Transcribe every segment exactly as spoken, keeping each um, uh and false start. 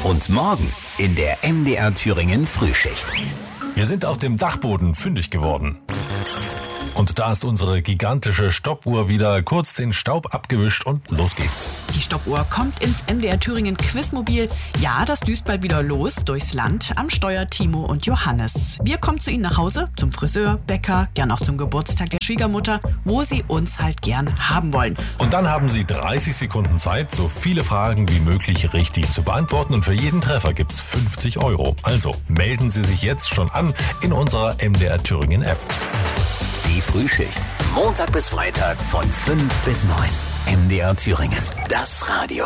Und morgen in der M D R Thüringen Frühschicht. Wir sind auf dem Dachboden fündig geworden. Und da ist unsere gigantische Stoppuhr wieder kurz den Staub abgewischt und los geht's. Die Stoppuhr kommt ins M D R Thüringen Quizmobil. Ja, das düst bald wieder los durchs Land. Am Steuer Timo und Johannes. Wir kommen zu Ihnen nach Hause, zum Friseur, Bäcker, gern auch zum Geburtstag der Schwiegermutter, wo Sie uns halt gern haben wollen. Und dann haben Sie dreißig Sekunden Zeit, so viele Fragen wie möglich richtig zu beantworten. Und für jeden Treffer gibt's fünfzig Euro. Also melden Sie sich jetzt schon an in unserer M D R Thüringen App. Die Frühschicht. Montag bis Freitag von fünf bis neun. M D R Thüringen. Das Radio.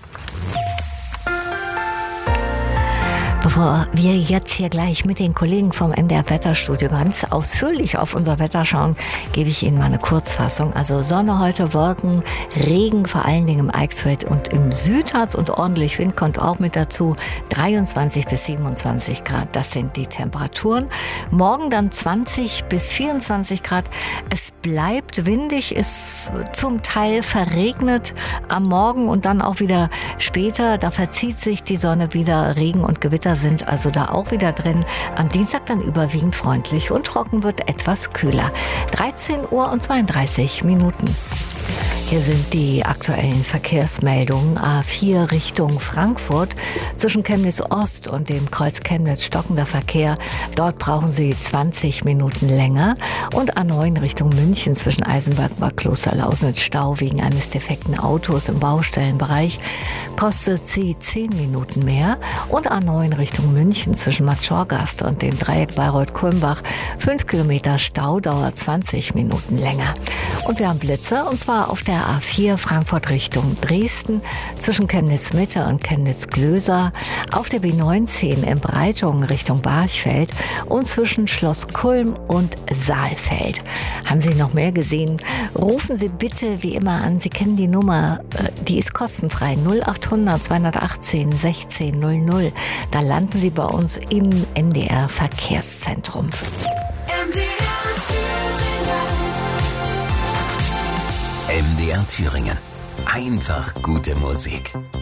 Bevor wir jetzt hier gleich mit den Kollegen vom M D R Wetterstudio ganz ausführlich auf unser Wetter schauen, gebe ich Ihnen mal eine Kurzfassung. Also Sonne heute, Wolken, Regen, vor allen Dingen im Eichsfeld und im Südharz und ordentlich Wind kommt auch mit dazu. dreiundzwanzig bis siebenundzwanzig Grad, das sind die Temperaturen. Morgen dann zwanzig bis vierundzwanzig Grad. Es bleibt windig, ist zum Teil verregnet am Morgen und dann auch wieder später. Da verzieht sich die Sonne wieder, Regen und Gewitter sind also da auch wieder drin. Am Dienstag dann überwiegend freundlich und trocken, wird etwas kühler. dreizehn Uhr und zweiunddreißig Minuten. Hier sind die aktuellen Verkehrsmeldungen. A vier Richtung Frankfurt. Zwischen Chemnitz Ost und dem Kreuz Chemnitz stockender Verkehr. Dort brauchen Sie zwanzig Minuten länger. Und A neun Richtung München zwischen Eisenberg, Bad Klosterlausnitz Stau wegen eines defekten Autos im Baustellenbereich. Kostet Sie zehn Minuten mehr. Und A neun Richtung München zwischen Matschorgast und dem Dreieck Bayreuth-Kulmbach. fünf Kilometer Stau, dauert zwanzig Minuten länger. Und wir haben Blitzer, und zwar auf der A vier Frankfurt Richtung Dresden zwischen Chemnitz Mitte und Chemnitz Glöser, auf der B neunzehn in Breitung Richtung Barchfeld und zwischen Schloss Kulm und Saalfeld. Haben Sie noch mehr gesehen? Rufen Sie bitte wie immer an. Sie kennen die Nummer, die ist kostenfrei, null achthundert zweihundertachtzehn sechzehn null null. Da landen Sie bei uns im M D R Verkehrszentrum. M D R Thüringen. Einfach gute Musik.